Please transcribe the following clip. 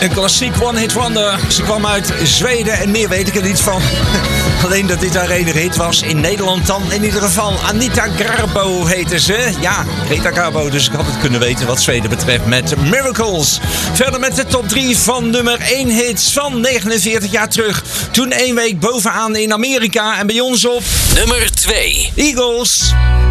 Een klassiek one-hit wonder. Ze kwam uit Zweden en meer weet ik er niet van. Alleen dat dit haar enige hit was. In Nederland dan in ieder geval. Anita Garbo heette ze. Ja, Greta Garbo. Dus ik had het kunnen weten wat Zweden betreft met Miracles. Verder met de top 3 van nummer 1 hits van 49 jaar terug. Toen 1 week bovenaan in Amerika en bij ons op nummer 2. Eagles.